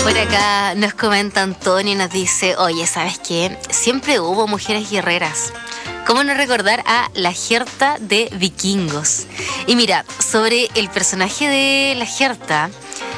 Por acá nos comenta Antonio y nos dice: oye, ¿sabes qué? Siempre hubo mujeres guerreras. ¿Cómo no recordar a la Gerta de Vikingos? Y mira, sobre el personaje de la Gerta,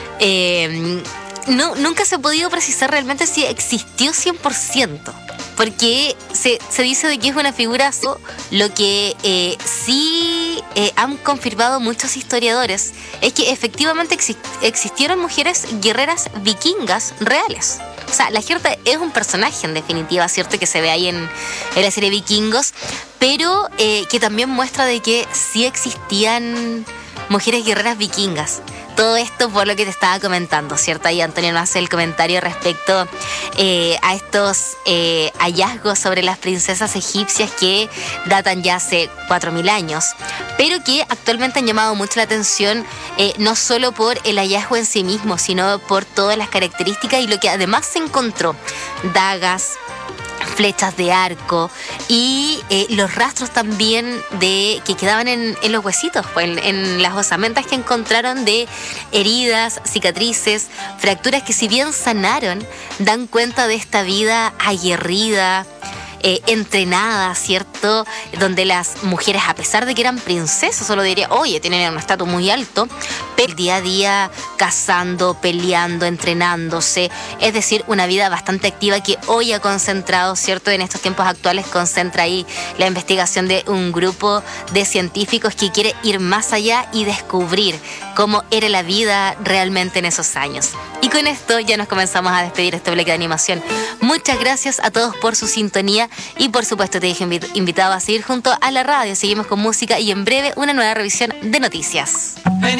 nunca se ha podido precisar realmente si existió 100%. Porque se dice de que es una figura, lo que sí han confirmado muchos historiadores es que efectivamente existieron mujeres guerreras vikingas reales. O sea, la Gerta es un personaje en definitiva, ¿cierto? Que se ve ahí en la serie Vikingos, pero que también muestra de que sí existían mujeres guerreras vikingas. Todo esto por lo que te estaba comentando, ¿cierto? Ahí Antonio nos hace el comentario respecto a estos hallazgos sobre las princesas egipcias que datan ya hace 4.000 años, pero que actualmente han llamado mucho la atención, no solo por el hallazgo en sí mismo, sino por todas las características y lo que además se encontró: dagas, flechas de arco y los rastros también que quedaban en los huesitos, pues, en las osamentas que encontraron de heridas, cicatrices, fracturas que, si bien sanaron, dan cuenta de esta vida aguerrida, entrenada, ¿cierto? Donde las mujeres, a pesar de que eran princesas, solo diría, oye, tienen un estatus muy alto, pero día a día cazando, peleando, entrenándose, es decir, una vida bastante activa que hoy ha concentrado, ¿cierto? En estos tiempos actuales concentra ahí la investigación de un grupo de científicos que quiere ir más allá y descubrir cómo era la vida realmente en esos años. Y con esto ya nos comenzamos a despedir este bloque de animación. Muchas gracias a todos por su sintonía y por supuesto te dije invitado a seguir junto a la radio. Seguimos con música y en breve una nueva revisión de noticias.